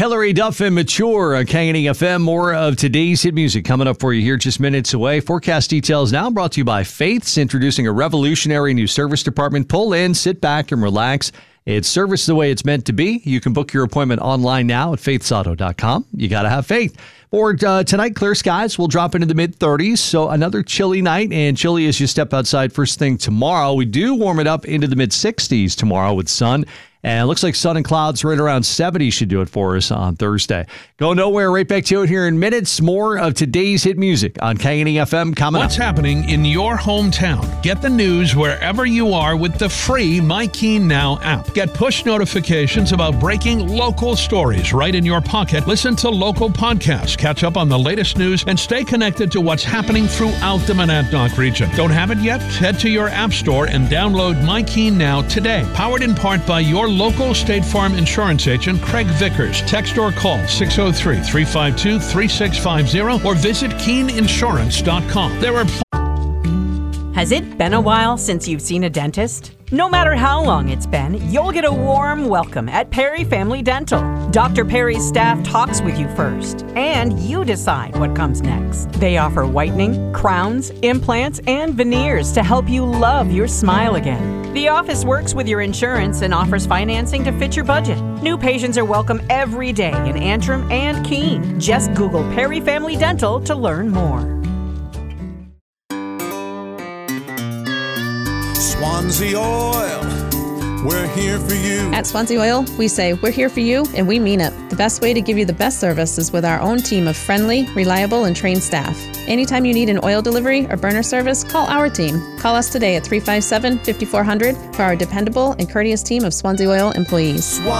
Hilary Duff and Mature on Kangani FM. More of today's hit music coming up for you here just minutes away. Forecast details now brought to you by Faith's, introducing a revolutionary new service department. Pull in, sit back, and relax. It's service the way it's meant to be. You can book your appointment online now at faithsauto.com. You got to have faith. For tonight, clear skies will drop into the mid-30s, so another chilly night, and chilly as you step outside first thing tomorrow. We do warm it up into the mid-60s tomorrow with sun. And it looks like sun and clouds right around 70 should do it for us on Thursday. Go nowhere. Right back to it here in minutes. More of today's hit music on Kangani FM coming up. What's happening in your hometown? Get the news wherever you are with the free MyKeen Now app. Get push notifications about breaking local stories right in your pocket. Listen to local podcasts, catch up on the latest news, and stay connected to what's happening throughout the Monadnock region. Don't have it yet? Head to your app store and download MyKeen Now today. Powered in part by your local State Farm insurance agent, Craig Vickers. Text or call 603-352-3650 or visit keeninsurance.com. There are Has it been a while since you've seen a dentist? No matter how long it's been, you'll get a warm welcome at Perry Family Dental. Dr. Perry's staff talks with you first, and you decide what comes next. They offer whitening, crowns, implants, and veneers to help you love your smile again. The office works with your insurance and offers financing to fit your budget. New patients are welcome every day in Antrim and Keene. Just Google Perry Family Dental to learn more. Swansea Oil, we're here for you. At Swansea Oil, we say we're here for you, and we mean it. The best way to give you the best service is with our own team of friendly, reliable, and trained staff. Anytime you need an oil delivery or burner service, call our team. Call us today at 357-5400 for our dependable and courteous team of Swansea Oil employees.